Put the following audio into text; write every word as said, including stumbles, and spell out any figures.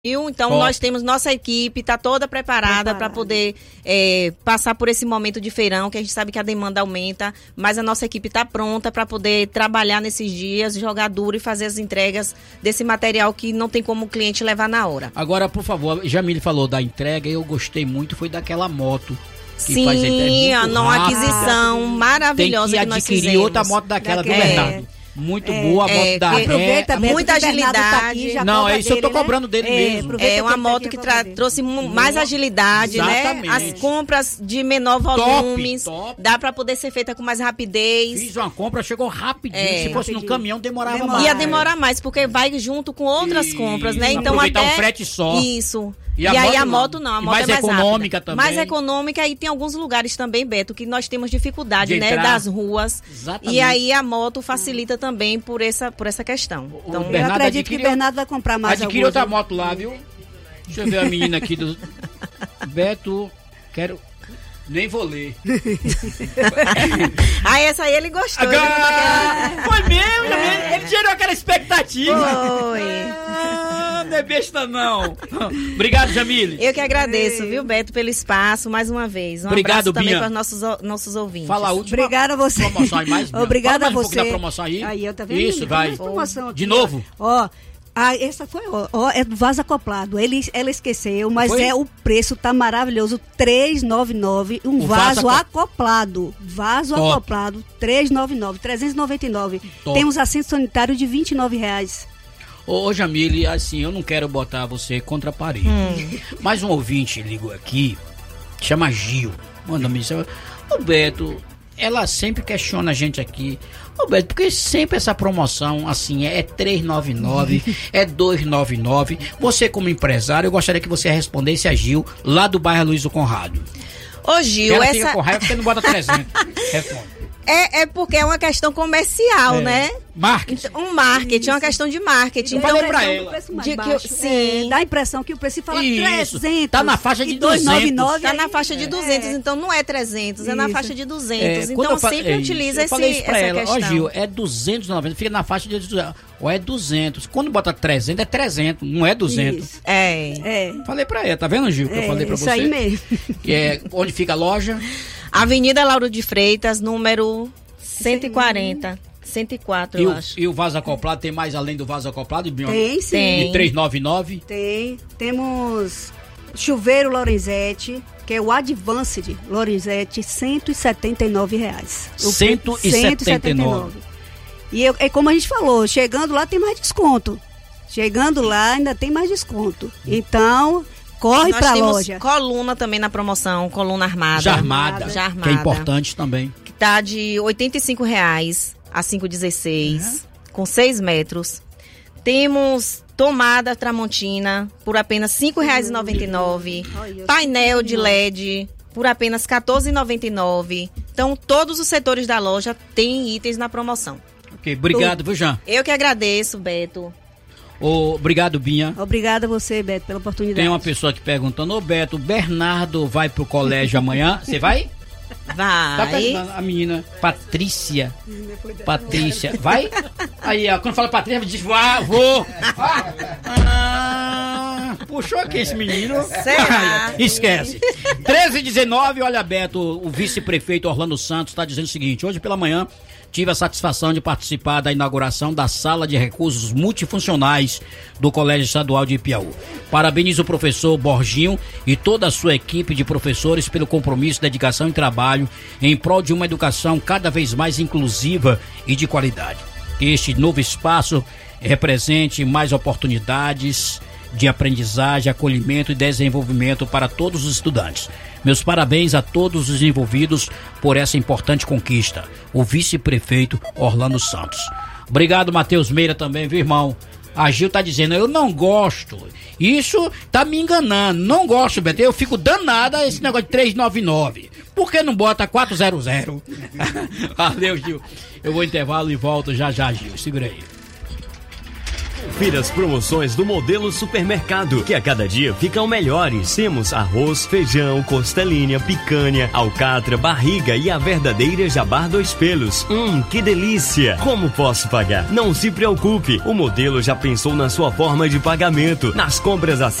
Então, Top. Nós temos nossa equipe, está toda preparada para poder é, passar por esse momento de feirão, que a gente sabe que a demanda aumenta, mas a nossa equipe está pronta para poder trabalhar nesses dias, jogar duro e fazer as entregas desse material que não tem como o cliente levar na hora. Agora, por favor, Jamile falou da entrega, eu gostei muito, foi daquela moto. Que Sim, faz a, a não aquisição maravilhosa que, que nós fizemos. Tem que adquirir outra moto daquela, viu, Bernardo? Muito é, boa a moto é, da aproveita, é, muita agilidade. Tá aqui, não, é isso dele, eu tô cobrando dele é, mesmo. É uma moto que tra- trouxe mais agilidade, Exatamente. né? As compras de menor volume, dá para poder ser feita com mais rapidez. Fiz uma compra, chegou rapidinho. É, Se fosse rapidinho. no caminhão, demorava Demora. mais. Ia demorar mais, porque vai junto com outras isso. compras, né? Então aproveitar até um frete só. Isso. E, e a aí moto a moto não, a moto mais é mais econômica rápida. também. Mais econômica e tem alguns lugares também, Beto, que nós temos dificuldade, de né, entrar. das ruas. Exatamente. E aí a moto facilita também por essa, por essa questão. O então, eu acredito que o Bernardo vai comprar mais Adquire outra moto lá, viu? Deixa eu ver a menina aqui do... Beto, quero... Nem vou ler. Ah, essa aí ele gostou. Agora... Foi mesmo, é. Ele gerou aquela expectativa. Foi. Ah, não é besta não. Obrigado, Jamile. Eu que agradeço, viu, Beto, pelo espaço, mais uma vez. Um Obrigado, abraço também Binha. para os nossos, nossos ouvintes. Fala a última Obrigada a você. promoção aí mais. Obrigada Fala mais a você. Um pouco da promoção aí. Aí, eu tá vendo? Isso, vai. Promoção aqui, De novo? Ó. Ah, essa foi, ó, ó, é do vaso acoplado. Ele, ela esqueceu, mas foi? é o preço tá maravilhoso, trezentos e noventa e nove, um o vaso, vaso acoplado. Vaso Top. acoplado, trezentos e noventa e nove, trezentos e noventa e nove. Top. Temos assento sanitário de vinte e nove reais. Ô, ô Jamile, assim, eu não quero botar você contra a parede. Hum. Mas um ouvinte ligou aqui, chama Gil, manda mensagem. Ô Beto, ela sempre questiona a gente aqui. Ô Beto, porque sempre essa promoção, assim, é trezentos e noventa e nove, é duzentos e noventa e nove. Você como empresário, eu gostaria que você respondesse a Gil, lá do bairro Luiz do Conrado. Ô Gil, ela essa... fica com raiva porque não bota trezentos. Responde. É, é porque é uma questão comercial, é. né? Marketing. Um marketing, uma questão de marketing. Então, falei pra ela. De que, sim. É, dá a impressão que o preço fala Isso. trezentos. Tá na faixa de duzentos. Tá na faixa de duzentos, é. Então não é trezentos, é na faixa de duzentos. É, então fa... sempre é, utiliza eu esse, falei isso pra essa ela. questão. Ó, Gil, é duzentos e noventa, fica na faixa de duzentos. Ou é duzentos. Quando bota trezentos, é trezentos, não é duzentos. Isso. É. é. Falei pra ela, tá vendo, Gil, que é, eu falei pra isso você? Isso aí mesmo. Que é onde fica a loja? Avenida Lauro de Freitas, número cento e quarenta. cento e quatro, e eu o, acho. E o vaso acoplado, tem mais além do vaso acoplado? Tem, sim. Tem. De trezentos e noventa e nove? Tem. Temos chuveiro Lorenzetti, que é o Advanced Lorenzetti, cento e setenta e nove reais. cento e setenta e nove. E eu, é como a gente falou, chegando lá tem mais desconto. Chegando lá ainda tem mais desconto. Então, corre para a loja. Coluna também na promoção, coluna armada. Já armada. Já armada. Que é importante também. Que tá de oitenta e cinco reais a cinco dezesseis, uhum. com seis metros. Temos tomada Tramontina por apenas cinco reais e noventa e nove. Uhum. Painel de L E D por apenas quatorze reais e noventa e nove. Então, todos os setores da loja têm itens na promoção. Ok, obrigado, viu, Jean? Eu que agradeço, Beto. Oh, obrigado, Binha. Obrigada a você, Beto, pela oportunidade. Tem uma pessoa aqui perguntando, ô oh, Beto, o Bernardo vai pro colégio amanhã? Você vai? Vai. Tá perguntando a menina, Patrícia. Patrícia, vai? Aí, ó, quando fala Patrícia, diz, vá, vou. Ah, puxou aqui esse menino. Será? Esquece. treze e dezenove, olha, Beto, o vice-prefeito Orlando Santos está dizendo o seguinte, hoje pela manhã, tive a satisfação de participar da inauguração da Sala de Recursos Multifuncionais do Colégio Estadual de Ipiaú. Parabenizo o professor Borginho e toda a sua equipe de professores pelo compromisso, dedicação e trabalho em prol de uma educação cada vez mais inclusiva e de qualidade. Que este novo espaço represente mais oportunidades de aprendizagem, acolhimento e desenvolvimento para todos os estudantes. Meus parabéns a todos os envolvidos por essa importante conquista. O vice-prefeito Orlando Santos. Obrigado, Matheus Meira, também, viu, irmão? A Gil tá dizendo, eu não gosto. Isso tá me enganando. Não gosto, Beto. Eu fico danada esse negócio de trezentos e noventa e nove. Por que não bota quatrocentos? Valeu, Gil. Eu vou intervalo e volto já já, Gil. Segura aí. Confira as promoções do Modelo Supermercado, que a cada dia ficam melhores. Temos arroz, feijão, costelinha, picanha, alcatra, barriga e a verdadeira Jabbar Dois Pelos. Hum, que delícia! Como posso pagar? Não se preocupe, o Modelo já pensou na sua forma de pagamento. Nas compras acima